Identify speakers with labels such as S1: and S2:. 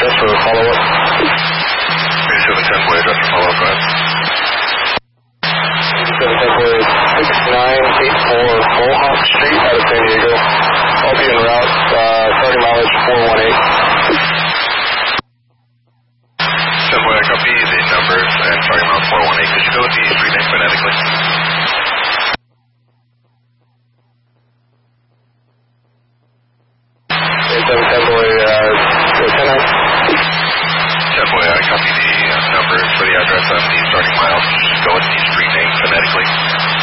S1: address for follow-up.
S2: 3710 Boy address for follow-up, go ahead.
S1: 3710 Boy, 6984 Mohawk Street out of San Diego. I'll be en route, starting mileage 418.
S2: 10 Boy, I copy the numbers and starting mileage 418. Could you go with the street name phonetically?
S1: 3710 Boy,
S2: 10 Boy, I copy the numbers for the address and the starting miles. Could you just go with the street name phonetically?